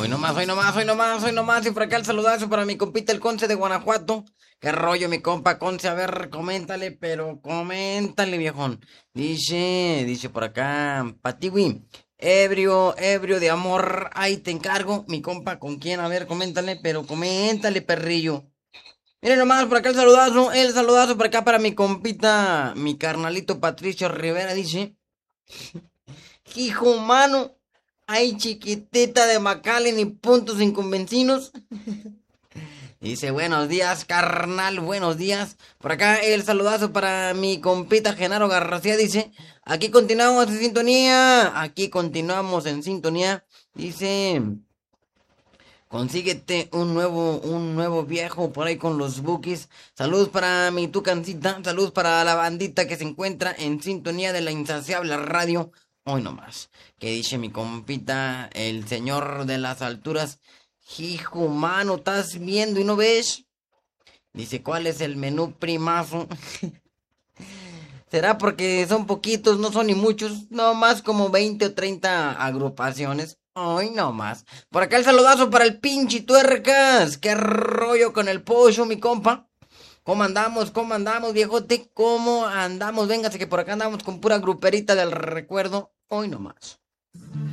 Hoy nomás, hoy nomás, hoy nomás, hoy nomás. Y por acá el saludazo para mi compita el Conce de Guanajuato. ¿Qué rollo, mi compa Conce? A ver, coméntale, pero coméntale, viejón. Dice por acá, Patiwi. Ebrio de amor. Ahí te encargo, mi compa, ¿con quién? A ver, coméntale, pero coméntale, perrillo. Miren nomás, por acá el saludazo por acá para mi compita, mi carnalito Patricio Rivera, dice. Hijo mano, ay chiquitita de Macalen y puntos inconvencinos. Dice, buenos días, carnal, buenos días. Por acá el saludazo para mi compita Genaro García, dice, aquí continuamos en sintonía, aquí continuamos en sintonía. Dice, consíguete un nuevo viejo por ahí con los bookies. Saludos para mi tucancita, saludos para la bandita que se encuentra en sintonía de la insaciable radio. Hoy nomás, que dice mi compita, el señor de las alturas. Hijo mano, ¿estás viendo y no ves? Dice, ¿cuál es el menú primazo? ¿Será porque son poquitos, no son ni muchos? No más como 20 o 30 agrupaciones. Ay, no más. Por acá el saludazo para el pinche tuercas. ¿Qué rollo con el pollo, mi compa? ¿Cómo andamos, viejote? ¿Cómo andamos? Véngase que por acá andamos con pura gruperita del recuerdo. Hoy no más.